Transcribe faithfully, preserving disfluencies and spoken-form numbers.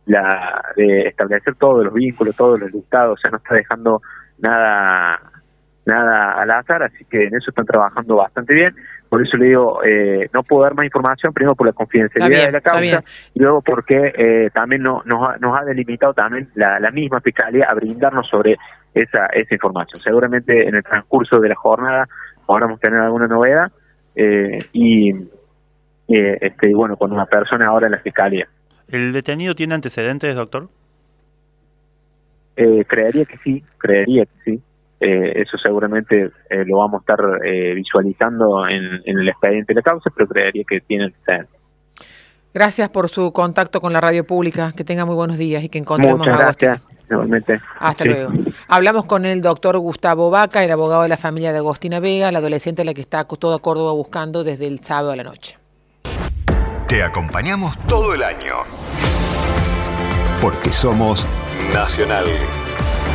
la de establecer todos los vínculos, todos los listados, o sea, no está dejando nada nada al azar, así que en eso están trabajando bastante bien. Por eso le digo, eh, no puedo dar más información, primero por la confidencialidad bien, de la causa, y luego porque eh, también no, nos, ha, nos ha delimitado también la, la misma Fiscalía a brindarnos sobre esa esa información. Seguramente en el transcurso de la jornada podamos tener alguna novedad, eh, y eh, este, bueno, con una persona ahora en la Fiscalía. ¿El detenido tiene antecedentes, doctor? Eh, creería que sí, creería que sí. Eh, eso seguramente eh, lo vamos a estar eh, visualizando en, en el expediente de la causa, pero creería que tiene antecedentes. Gracias por su contacto con la radio pública. Que tenga muy buenos días y que encontremos Muchas a Agostina. gracias, nuevamente. Hasta Sí. luego. Hablamos con el doctor Gustavo Vaca, el abogado de la familia de Agostina Vega, la adolescente a la que está toda Córdoba buscando desde el sábado a la noche. Te acompañamos todo el año. Porque somos Nacional.